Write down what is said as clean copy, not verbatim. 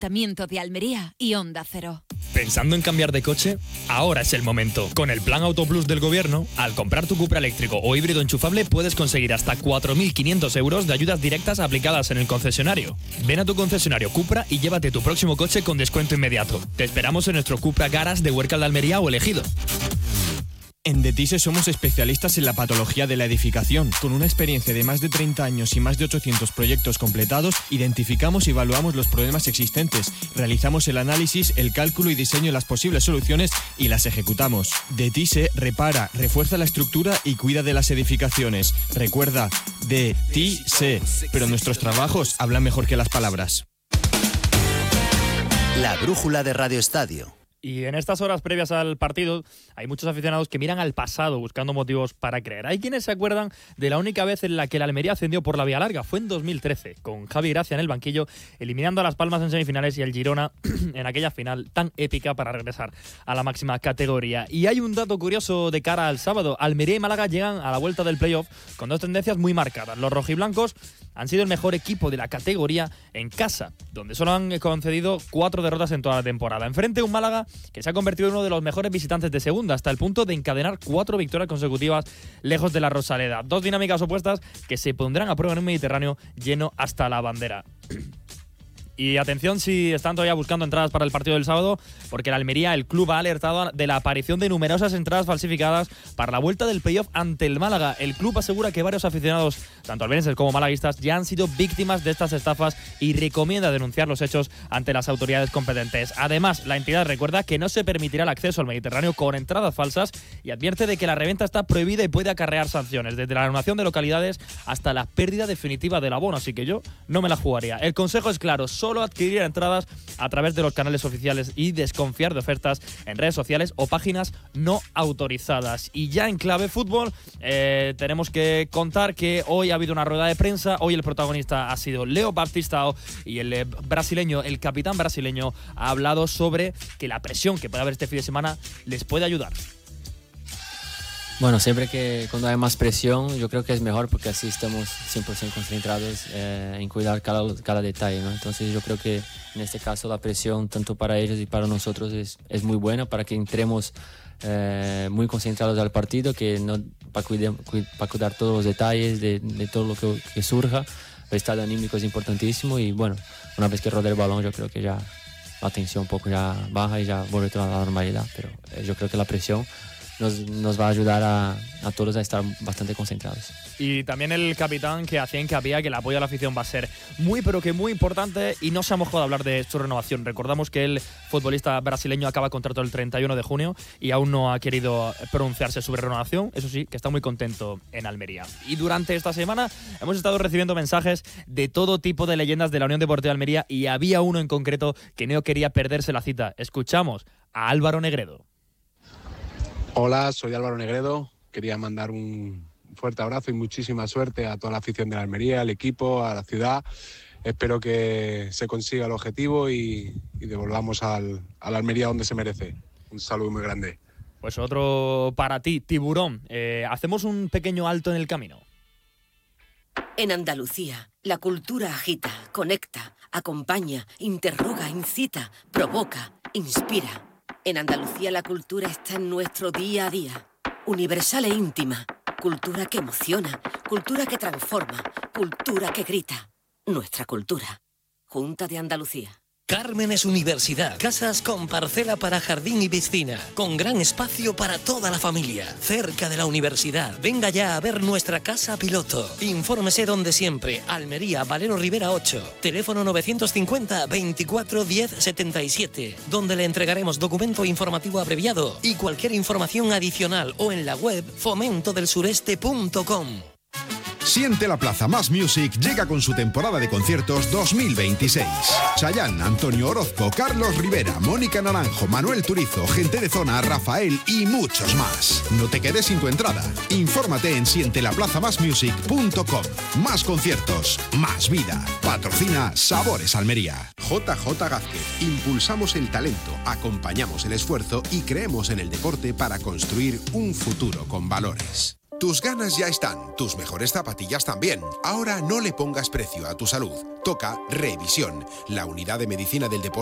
Ayuntamiento de Almería y Onda Cero. ¿Pensando en cambiar de coche? Ahora es el momento. Con el Plan Auto Plus del Gobierno, al comprar tu Cupra eléctrico o híbrido enchufable puedes conseguir hasta 4.500 euros de ayudas directas aplicadas en el concesionario. Ven a tu concesionario Cupra y llévate tu próximo coche con descuento inmediato. Te esperamos en nuestro Cupra Garage de Huércal de Almería o Ejido. En DETISE somos especialistas en la patología de la edificación. Con una experiencia de más de 30 años y más de 800 proyectos completados, identificamos y evaluamos los problemas existentes, realizamos el análisis, el cálculo y diseño de las posibles soluciones y las ejecutamos. DETISE repara, refuerza la estructura y cuida de las edificaciones. Recuerda, DETISE. Pero nuestros trabajos hablan mejor que las palabras. La brújula de Radio Estadio. Y en estas horas previas al partido hay muchos aficionados que miran al pasado buscando motivos para creer. Hay quienes se acuerdan de la única vez en la que el Almería ascendió por la vía larga. Fue en 2013, con Javi Gracia en el banquillo, eliminando a Las Palmas en semifinales y al Girona en aquella final tan épica para regresar a la máxima categoría. Y hay un dato curioso de cara al sábado. Almería y Málaga llegan a la vuelta del playoff con dos tendencias muy marcadas. Los rojiblancos han sido el mejor equipo de la categoría en casa, donde solo han concedido 4 derrotas en toda la temporada. Enfrente un Málaga que se ha convertido en uno de los mejores visitantes de segunda, hasta el punto de encadenar 4 victorias consecutivas lejos de la Rosaleda. Dos dinámicas opuestas que se pondrán a prueba en un Mediterráneo lleno hasta la bandera. Y atención si están todavía buscando entradas para el partido del sábado, porque el Almería, el club, ha alertado de la aparición de numerosas entradas falsificadas para la vuelta del playoff ante el Málaga. El club asegura que varios aficionados, tanto alberenses como malaguistas, ya han sido víctimas de estas estafas y recomienda denunciar los hechos ante las autoridades competentes. Además, la entidad recuerda que no se permitirá el acceso al Mediterráneo con entradas falsas y advierte de que la reventa está prohibida y puede acarrear sanciones, desde la anulación de localidades hasta la pérdida definitiva del abono, así que yo no me la jugaría. El consejo es claro, solo adquirir entradas a través de los canales oficiales y desconfiar de ofertas en redes sociales o páginas no autorizadas. Y ya en clave fútbol tenemos que contar que hoy ha habido una rueda de prensa. Hoy el protagonista ha sido Leo Baptistao y el brasileño, el capitán brasileño, ha hablado sobre que la presión que puede haber este fin de semana les puede ayudar. Bueno, siempre que cuando hay más presión, yo creo que es mejor porque así estamos 100% concentrados en cuidar cada detalle, ¿no? Entonces yo creo que en este caso la presión tanto para ellos y para nosotros es muy buena para que entremos muy concentrados al partido, que no para cuidar todos los detalles de todo lo que surja. El estado anímico es importantísimo y bueno, una vez que rodea el balón yo creo que ya la tensión un poco ya baja y ya vuelve a la normalidad, pero yo creo que la presión nos va a ayudar a todos a estar bastante concentrados. Y también el capitán que hacía hincapié que el apoyo a la afición va a ser muy pero que muy importante y no se ha mojado de hablar de su renovación. Recordamos que el futbolista brasileño acaba contrato el 31 de junio y aún no ha querido pronunciarse sobre renovación. Eso sí, que está muy contento en Almería. Y durante esta semana hemos estado recibiendo mensajes de todo tipo de leyendas de la Unión Deportiva de Almería y había uno en concreto que no quería perderse la cita. Escuchamos a Álvaro Negredo. Hola, soy Álvaro Negredo. Quería mandar un fuerte abrazo y muchísima suerte a toda la afición de la Almería, al equipo, a la ciudad. Espero que se consiga el objetivo y devolvamos a la Almería donde se merece. Un saludo muy grande. Pues otro para ti, Tiburón. Hacemos un pequeño alto en el camino. En Andalucía, la cultura agita, conecta, acompaña, interroga, incita, provoca, inspira. En Andalucía la cultura está en nuestro día a día. Universal e íntima. Cultura que emociona. Cultura que transforma. Cultura que grita. Nuestra cultura. Junta de Andalucía. Cármenes Universidad. Casas con parcela para jardín y piscina. Con gran espacio para toda la familia. Cerca de la universidad. Venga ya a ver nuestra casa piloto. Infórmese donde siempre. Almería, Valero Rivera 8. Teléfono 950 24 10 77. Donde le entregaremos documento informativo abreviado y cualquier información adicional o en la web fomentodelsureste.com. Siente la Plaza Más Music llega con su temporada de conciertos 2026. Chayanne, Antonio Orozco, Carlos Rivera, Mónica Naranjo, Manuel Turizo, Gente de Zona, Rafael y muchos más. No te quedes sin tu entrada. Infórmate en sientelaplazamasmusic.com. Más conciertos, más vida. Patrocina Sabores Almería. JJ Gázquez. Impulsamos el talento, acompañamos el esfuerzo y creemos en el deporte para construir un futuro con valores. Tus ganas ya están, tus mejores zapatillas también. Ahora no le pongas precio a tu salud. Toca Revisión, la unidad de medicina del deporte